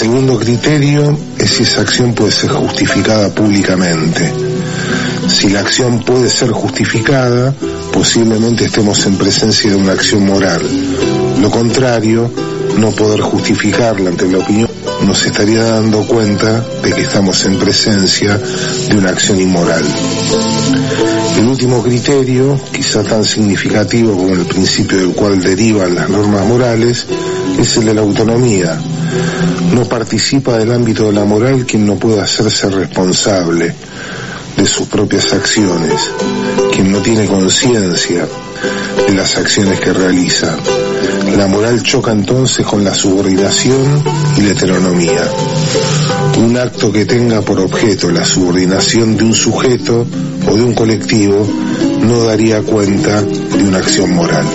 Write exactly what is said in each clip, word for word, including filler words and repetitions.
segundo criterio es si esa acción puede ser justificada públicamente. Si la acción puede ser justificada, posiblemente estemos en presencia de una acción moral. Lo contrario, no poder justificarla ante la opinión, nos estaría dando cuenta de que estamos en presencia de una acción inmoral. El último criterio, quizá tan significativo como el principio del cual derivan las normas morales, es el de la autonomía. No participa del ámbito de la moral quien no pueda hacerse responsable de sus propias acciones, quien no tiene conciencia de las acciones que realiza. La moral choca entonces con la subordinación y la heteronomía. Un acto que tenga por objeto la subordinación de un sujeto o de un colectivo no daría cuenta de una acción moral.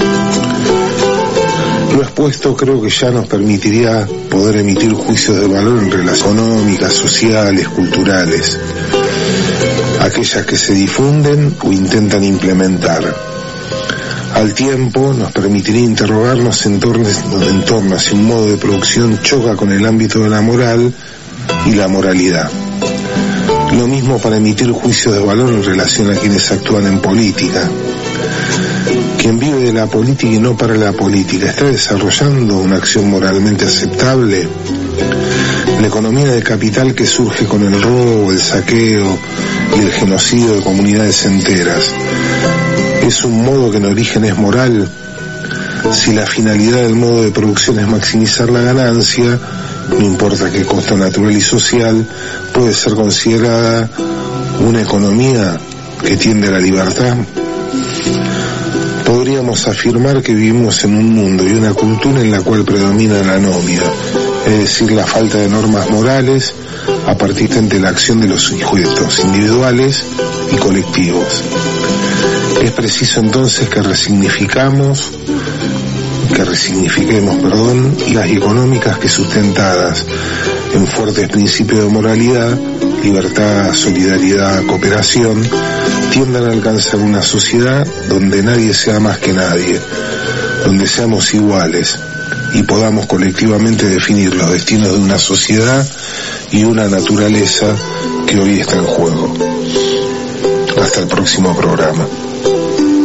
Lo expuesto creo que ya nos permitiría poder emitir juicios de valor en relaciones económicas, sociales, culturales, aquellas que se difunden o intentan implementar. Al tiempo nos permitiría interrogarnos en torno, en torno a si un modo de producción choca con el ámbito de la moral y la moralidad. Lo mismo para emitir juicios de valor en relación a quienes actúan en política. Quien vive de la política y no para la política, ¿está desarrollando una acción moralmente aceptable? La economía del capital que surge con el robo, el saqueo y el genocidio de comunidades enteras, ¿es un modo que en origen es moral? Si la finalidad del modo de producción es maximizar la ganancia, no importa qué costo natural y social, puede ser considerada una economía que tiende a la libertad. Podríamos afirmar que vivimos en un mundo y una cultura en la cual predomina la anomia, es decir, la falta de normas morales a partir de la acción de los sujetos individuales y colectivos. Es preciso entonces que resignificamos, que resignifiquemos, perdón, las económicas que sustentadas en fuertes principios de moralidad, libertad, solidaridad, cooperación, tiendan a alcanzar una sociedad donde nadie sea más que nadie, donde seamos iguales y podamos colectivamente definir los destinos de una sociedad y una naturaleza que hoy está en juego. Hasta el próximo programa.